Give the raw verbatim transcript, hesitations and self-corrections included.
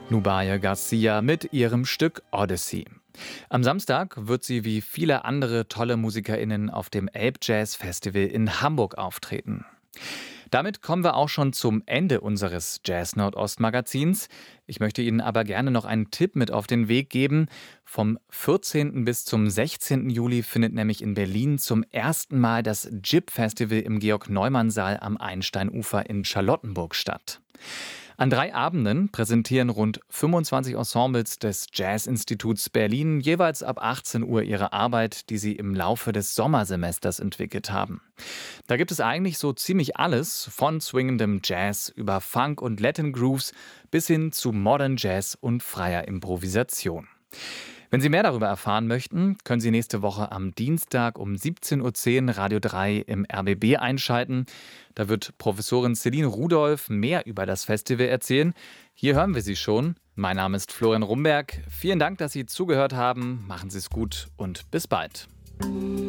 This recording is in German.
Nubya Garcia mit ihrem Stück Odyssey. Am Samstag wird sie wie viele andere tolle MusikerInnen auf dem Elb Jazz Festival in Hamburg auftreten. Damit kommen wir auch schon zum Ende unseres Jazz Nordost Magazins. Ich möchte Ihnen aber gerne noch einen Tipp mit auf den Weg geben. Vom vierzehnten bis zum sechzehnten Juli findet nämlich in Berlin zum ersten Mal das J I P Festival im Georg-Neumann-Saal am Einsteinufer in Charlottenburg statt. An drei Abenden präsentieren rund fünfundzwanzig Ensembles des Jazz-Instituts Berlin jeweils ab achtzehn Uhr ihre Arbeit, die sie im Laufe des Sommersemesters entwickelt haben. Da gibt es eigentlich so ziemlich alles, von swingendem Jazz über Funk und Latin Grooves bis hin zu Modern Jazz und freier Improvisation. Wenn Sie mehr darüber erfahren möchten, können Sie nächste Woche am Dienstag um siebzehn Uhr zehn Radio drei im R B B einschalten. Da wird Professorin Celine Rudolph mehr über das Festival erzählen. Hier hören wir sie schon. Mein Name ist Florian Rumberg. Vielen Dank, dass Sie zugehört haben. Machen Sie es gut und bis bald.